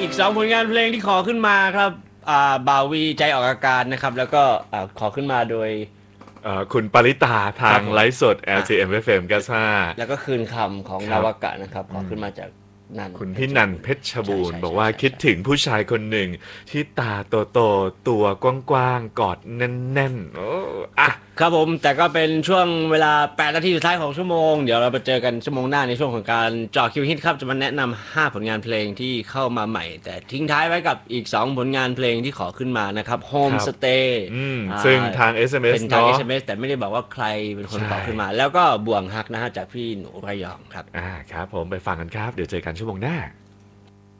อีก2ผลงานเพลงที่ขอขึ้นมาครับบ่าวีใจออกอาการนะครับแล้วก็ขอขึ้นมาโดยคุณปริตาทางไลฟ์สด LTM FM 95 แล้วก็คืนคำของครับนวากะนะครับขอขึ้นมาจากนันคุณพี่นันเพชรบูรณ์ใช่บอกว่าคิดถึงผู้ชายคนหนึ่งที่ตาโตๆตัวกว้างๆกอดแน่นๆโอ้อะครับผมแต่ก็เป็นช่วงเวลา8นาทีสุดท้ายของชั่วโมงเดี๋ยวเราไปเจอกันชั่วโมงหน้าในช่วงของการเจาะคิวฮิตครับจะมาแนะนำ5ผลงานเพลงที่เข้ามาใหม่แต่ทิ้งท้ายไว้กับอีก2ผลงานเพลงที่ขอขึ้นมานะครับ Home ครับ Stay ซึ่งทางเป็ SMS นทางเนาะ SMS แต่ไม่ได้บอกว่าใครเป็นคนขอใช่ขึ้นมาแล้วก็บ่วงฮักนะฮะจากพี่หนูระยองครับครับผมไปฟังกันครับเดี๋ยวเจอกันชั่วโมงหน้า